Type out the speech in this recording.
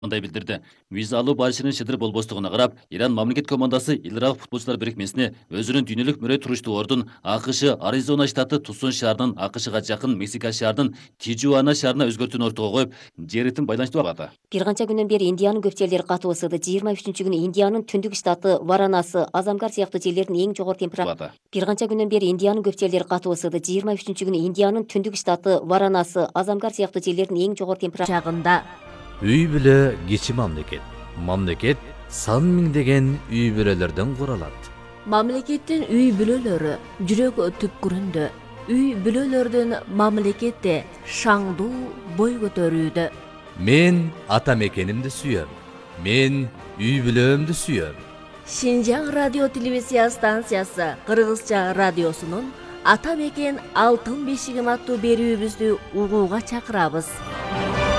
мындай билдирди. Виза алуу барышынын шыдыр болбостугуна карап, Иран мамлекет командасы Илирак футболчулар бирикмесине өзүнүн дүйнөлүк мөрөй туруштуу ордун АКШ Аризона штаты Тусон шаарынан АКШга жакын Мексика шаарынын Тижуана шаарына өзгөртүүнү ортого коюп, жер ритин байланыштуу багаты. Бир канча күндөн бери Индиянын көп жерлери катуу ысыды. 23 күнү Индиянын түндүк штаты Варанасы, Азамгар сыяктуу жерлердин эң жогору температура. Бир канча күндөн бери Индиянын көп жерлери катуу ысыды. 23 күнү Индиянын түндүк штаты Варанасы, Азамгар сыяктуу жерлердин эң жогору температура жагында. Үй бүлө кичи мамлекет. Мамлекет сан миңдеген үй бүлөлөрдөн куралат. Мамлекеттин үй бүлөлөрү жүрөк түпкүрүндө. Үй бүлөлөрдүн мамлекетте шаңдуу бой көтөрүүдө. Мен ата мекенимди сүйөм. Мен үй бүлөмдү сүйөм. Шинжаң радио телевизия станциясы Кыргызча радиосунун Ата мекен алтын бешигин аттуу берүүбүздү угууга чакырабыз.